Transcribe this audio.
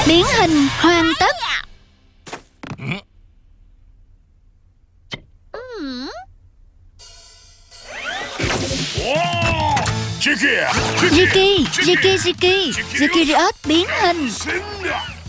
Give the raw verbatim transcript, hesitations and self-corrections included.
Biến hình hoàn tất. Ricky, Ricky, Ricky, Ricky Riot biến hình.